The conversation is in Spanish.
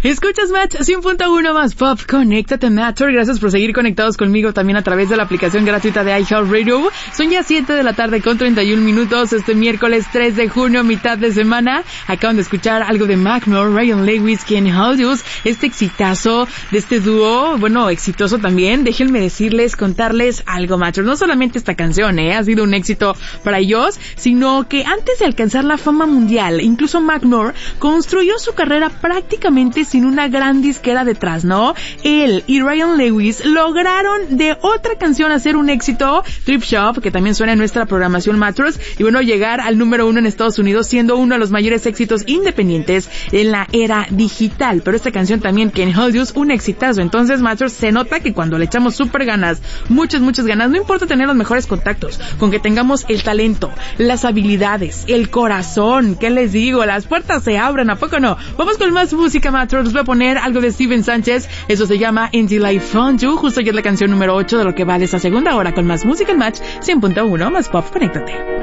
Escuchas Match 100.1 más pop. Conéctate, Matcher. Gracias por seguir conectados conmigo también a través de la aplicación gratuita de iHeartRadio. Son ya 7 de la tarde con 31 minutos. Este miércoles 3 de junio, mitad de semana. Acaban de escuchar algo de Macklemore, Ryan Lewis, Kenny Holdus. Este exitazo de este dúo, bueno, exitoso también. Déjenme decirles, contarles algo, Matcher. No solamente esta canción, ha sido un éxito para ellos, sino que antes de alcanzar la fama mundial, incluso Macklemore construyó su carrera prácticamente sin una gran disquera detrás, ¿no? Él y Ryan Lewis lograron de otra canción hacer un éxito, Trip Shop, que también suena en nuestra programación Mattress, y bueno, llegar al número 1 en Estados Unidos, siendo uno de los mayores éxitos independientes en la era digital. Pero esta canción también, Can't Hold You, un exitazo. Entonces, Mattress, se nota que cuando le echamos súper ganas, muchas ganas, no importa tener los mejores contactos, con que tengamos el talento, las habilidades, el corazón, ¿qué les digo? Las puertas se abren, ¿a poco no? Vamos con más música, Mattress. Les voy a poner algo de Steven Sánchez, eso se llama Until I Found You, justo ya es la canción número 8 de lo que va de esa segunda hora con más música en Match 100.1 más pop. Conéctate.